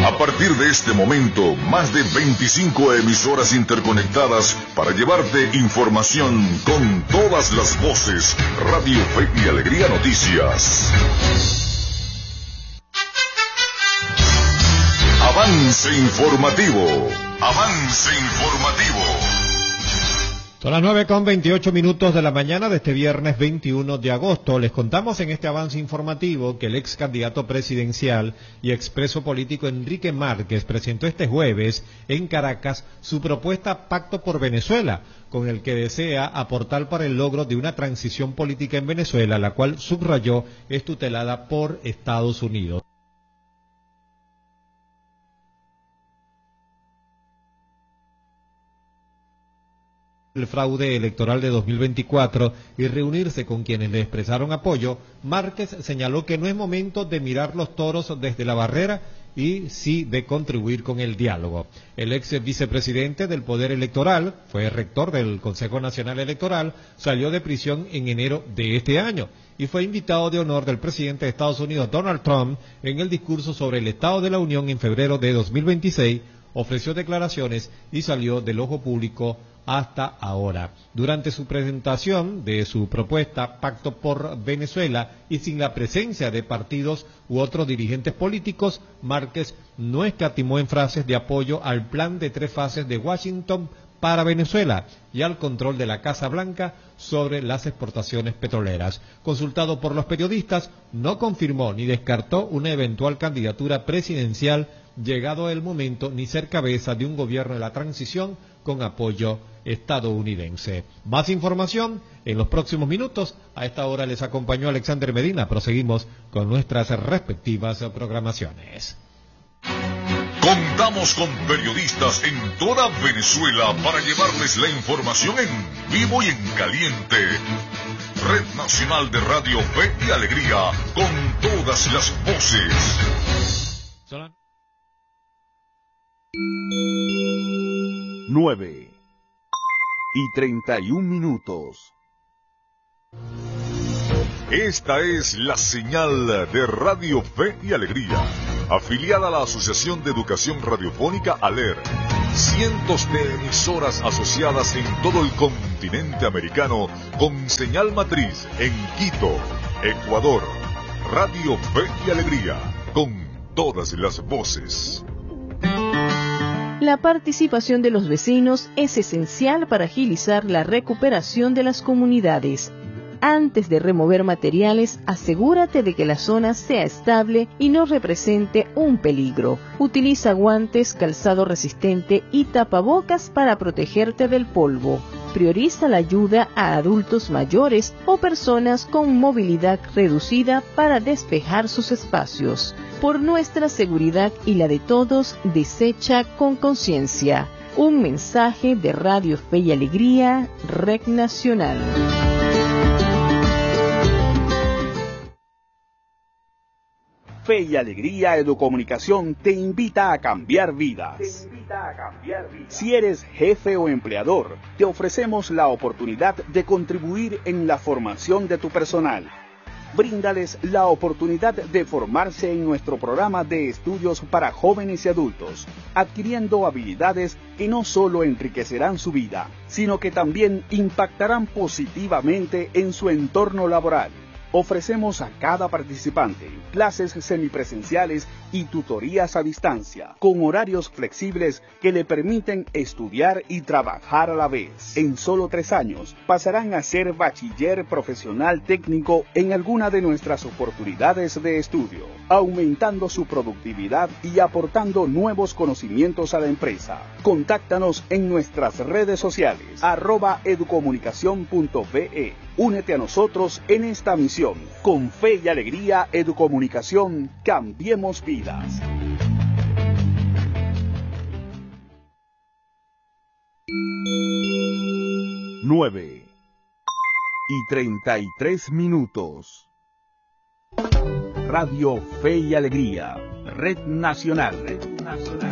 A partir de este momento, más de 25 emisoras interconectadas para llevarte información con todas las voces. Radio Fe y Alegría Noticias. Avance informativo. Avance informativo. Son las 9:28 de la mañana de este viernes 21 de agosto. Les contamos en este avance informativo que el ex candidato presidencial y expreso político Enrique Márquez presentó este jueves en Caracas su propuesta Pacto por Venezuela, con el que desea aportar para el logro de una transición política en Venezuela, la cual subrayó es tutelada por Estados Unidos. El fraude electoral de 2024 y reunirse con quienes le expresaron apoyo, Márquez señaló que no es momento de mirar los toros desde la barrera y sí de contribuir con el diálogo. El ex vicepresidente del Poder Electoral, fue rector del Consejo Nacional Electoral, salió de prisión en enero de este año y fue invitado de honor del presidente de Estados Unidos, Donald Trump, en el discurso sobre el Estado de la Unión en febrero de 2026, ofreció declaraciones y salió del ojo público hasta ahora. Durante su presentación de su propuesta Pacto por Venezuela y sin la presencia de partidos u otros dirigentes políticos, Márquez no escatimó en frases de apoyo al plan de 3 fases de Washington para Venezuela y al control de la Casa Blanca sobre las exportaciones petroleras. Consultado por los periodistas, no confirmó ni descartó una eventual candidatura presidencial llegado el momento ni ser cabeza de un gobierno de la transición con apoyo estadounidense. Más información en los próximos minutos. A esta hora les acompañó Alexander Medina. Proseguimos con nuestras respectivas programaciones. Contamos con periodistas en toda Venezuela para llevarles la información en vivo y en caliente. Red Nacional de Radio Fe y Alegría, con todas las voces. 9:31. Esta es la señal de Radio Fe y Alegría, afiliada a la Asociación de Educación Radiofónica ALER. Cientos de emisoras asociadas en todo el continente americano con señal matriz en Quito, Ecuador. Radio Fe y Alegría, con todas las voces. La participación de los vecinos es esencial para agilizar la recuperación de las comunidades. Antes de remover materiales, asegúrate de que la zona sea estable y no represente un peligro. Utiliza guantes, calzado resistente y tapabocas para protegerte del polvo. Prioriza la ayuda a adultos mayores o personas con movilidad reducida para despejar sus espacios. Por nuestra seguridad y la de todos, desecha con conciencia. Un mensaje de Radio Fe y Alegría, Red Nacional. Fe y Alegría Educomunicación te invita a cambiar vidas. Si eres jefe o empleador, te ofrecemos la oportunidad de contribuir en la formación de tu personal. Bríndales la oportunidad de formarse en nuestro programa de estudios para jóvenes y adultos, adquiriendo habilidades que no solo enriquecerán su vida, sino que también impactarán positivamente en su entorno laboral. Ofrecemos a cada participante clases semipresenciales y tutorías a distancia, con horarios flexibles que le permiten estudiar y trabajar a la vez. En solo 3 años pasarán a ser bachiller profesional técnico en alguna de nuestras oportunidades de estudio, aumentando su productividad y aportando nuevos conocimientos a la empresa. Contáctanos en nuestras redes sociales, @educomunicacion.be. Únete a nosotros en esta misión. Con Fe y Alegría Educomunicación, cambiemos vidas. Nueve y 33 minutos. Radio Fe y Alegría, Red Nacional.